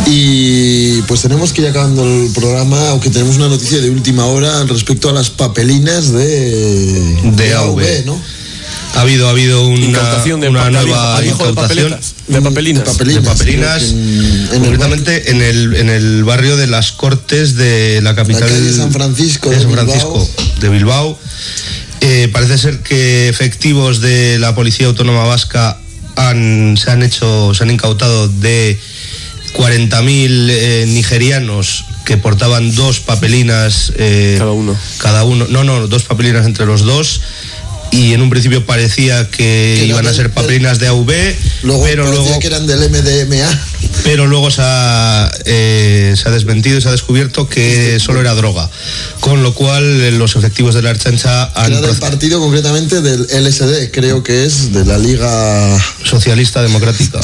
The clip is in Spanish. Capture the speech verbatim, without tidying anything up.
Y pues tenemos que ir acabando el programa, aunque tenemos una noticia de última hora respecto a las papelinas de, de A V, ¿no? Ha habido, ha habido una, incautación de una papel, nueva de incautación de papelinas. De papelinas, de papelinas en, en concretamente el en, el, en el barrio de Las Cortes de la capital la calle San Francisco de, de San Bilbao. Francisco de Bilbao. Eh, parece ser que efectivos de la Policía Autónoma Vasca han, se han hecho, se han incautado de cuarenta mil eh, nigerianos que portaban dos papelinas eh, cada uno. Cada uno, no, no, dos papelinas entre los dos. Y en un principio parecía que, que iban a ser papelinas de A V, luego pero luego que eran del M D M A. Pero luego se ha, eh, se ha desmentido y se ha descubierto que solo era droga. Con lo cual los efectivos de la Ertzaintza han... Era del partido, concretamente del L S D, creo que es, de la Liga Socialista Democrática.